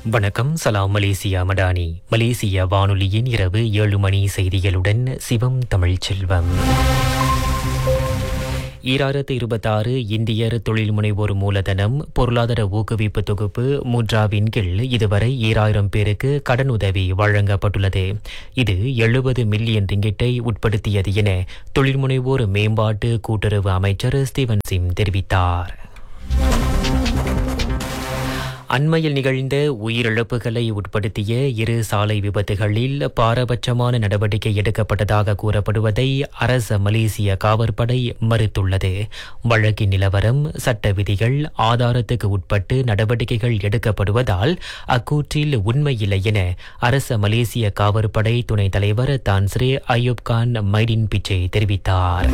வணக்கம். சலாம் மலேசியா மடானி. மலேசிய வானொலியின் இரவு 7 மணி செய்திகளுடன் சிவம் தமிழ்ச்செல்வம். 2026 இந்தியர் தொழில் முனைவோர் மூலதனம் பொருளாதார ஊக்குவிப்பு தொகுப்பு முட்ராவின் கீழ் இதுவரை 1000 பேருக்கு கடனுதவி வழங்கப்பட்டுள்ளது. இது 70 மில்லியன் ரிங்கிட்டை உட்படுத்தியது என தொழில் முனைவோர் மேம்பாட்டு கூட்டுறவு அமைச்சர் ஸ்டீவன் சிம் தெரிவித்தார். அண்மையில் நிகழ்ந்த உயிரிழப்புகளை உட்படுத்திய 2 சாலை விபத்துகளில் பாரபட்சமான நடவடிக்கை எடுக்கப்பட்டதாக கூறப்படுவதை அரச மலேசிய காவற்படை மறுத்துள்ளது. வழக்கின் நிலவரம், சட்ட விதிகள் ஆதாரத்துக்கு உட்பட்டு நடவடிக்கைகள் எடுக்கப்படுவதால் அக்கூற்றில் உண்மையில்லை என அரச மலேசிய காவற்படை துணைத் தலைவர் தான் ஸ்ரீ அயூப் கான் மைடின் பிச்சை தெரிவித்தார்.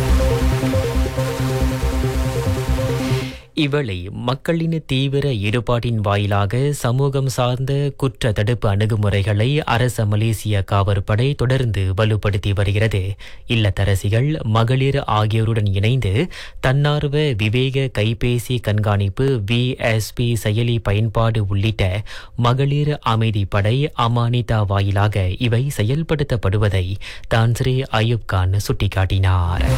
இவளை மக்களின் தீவிர ஈடுபாட்டின் வாயிலாக சமூகம் சார்ந்த குற்ற தடுப்பு அணுகுமுறைகளை அரச மலேசிய காவற்படை தொடர்ந்து வலுப்படுத்தி வருகிறது. இல்லத்தரசிகள், மகளிர் ஆகியோருடன் இணைந்து தன்னார்வ விவேக கைபேசி கண்காணிப்பு VSP செயலி பயன்பாடு உள்ளிட்ட மகளிர் அமைதிப்படை அமானிதா வாயிலாக இவை செயல்படுத்தப்படுவதை தான் ஸ்ரீ அயூப் கான் சுட்டிக்காட்டினார்.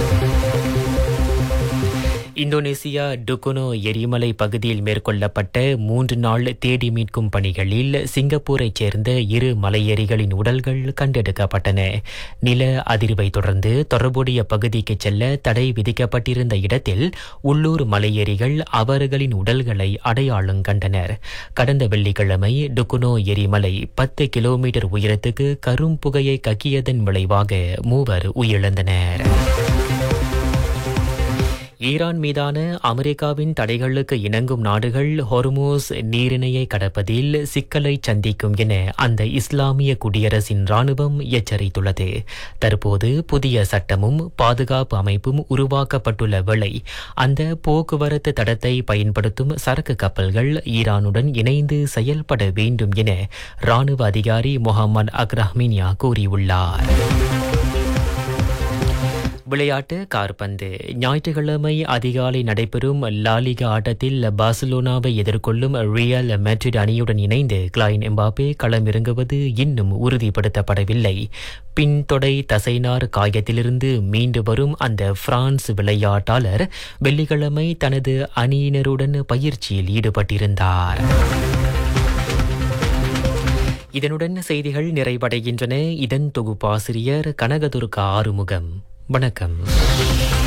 இந்தோனேசியா டுகுனோ எரிமலை பகுதியில் மேற்கொள்ளப்பட்ட 3 நாள் தேடி மீட்கும் பணிகளில் சிங்கப்பூரைச் சேர்ந்த 2 மலையேறிகளின் உடல்கள் கண்டெடுக்கப்பட்டன. நில அதிர்வை தொடர்ந்து தொடர்புடைய பகுதிக்கு செல்ல தடை விதிக்கப்பட்டிருந்த இடத்தில் உள்ளூர் மலையேறிகள் அவர்களின் உடல்களை அடையாளம் கண்டனர். கடந்த வெள்ளிக்கிழமை டுகுனோ எரிமலை 10 கிலோமீட்டர் உயரத்துக்கு கரும்புகையை கக்கியதன் விளைவாக 3 உயிரிழந்தனர். ஈரான் மீதான அமெரிக்காவின் தடைகளுக்கு இணங்கும் நாடுகள் ஹொர்மூஸ் நீரிணையை கடப்பதில் சிக்கலை சந்திக்கும் என அந்த இஸ்லாமிய குடியரசின் ராணுவம் எச்சரித்துள்ளது. தற்போது புதிய சட்டமும் பாதுகாப்பு அமைப்பும் உருவாக்கப்பட்டுள்ள வேளை அந்த போக்குவரத்து தடத்தை பயன்படுத்தும் சரக்கு கப்பல்கள் ஈரானுடன் இணைந்து செயல்பட வேண்டும் என ராணுவ அதிகாரி முகமது அக்ரஹ்மினியா கூறியுள்ளார். விளையாட்டு காற்பந்து. ஞாயிற்றுக்கிழமை அதிகாலை நடைபெறும் லாலிகா ஆட்டத்தில் பார்சிலோனாவை எதிர்கொள்ளும் ரியல் மெட்ரிட் அணியுடன் இணைந்து கிளைன் எம்பாப்பே களமிறங்குவது இன்னும் உறுதிப்படுத்தப்படவில்லை. பின்தொடை தசைநார் காயத்திலிருந்து மீண்டு வரும் அந்த பிரான்ஸ் விளையாட்டாளர் வெள்ளிக்கிழமை தனது அணியினருடன் பயிற்சியில் ஈடுபட்டிருந்தார். இதனுடன் செய்திகள் நிறைவடைகின்றன. இதன் தொகுப்பாசிரியர் கனகதுர்கா ஆறுமுகம். வணக்கம்.